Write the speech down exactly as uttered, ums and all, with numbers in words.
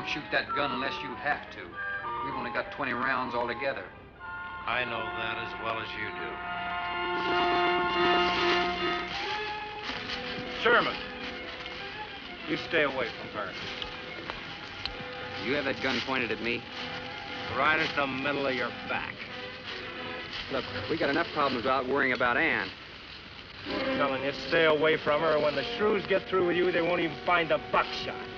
don't shoot that gun unless you have to. We've only got twenty rounds altogether. I know that as well as you do. Sherman, you stay away from her. You have that gun pointed at me? Right at the middle of your back. Look, we got enough problems without worrying about Ann. I'm telling you, stay away from her, or when the shrews get through with you, they won't even find the buckshot.